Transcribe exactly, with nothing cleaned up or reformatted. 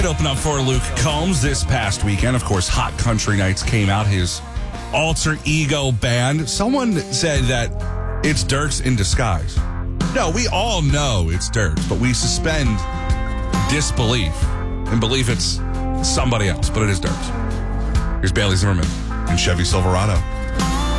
Open up for Luke Combs this past weekend. Of course, Hot Country Nights came out, his alter ego band. Someone said that it's Dierks in disguise. No, we all know it's Dierks, but we suspend disbelief and believe it's somebody else, but it is Dierks. Here's Bailey Zimmerman and Chevy Silverado.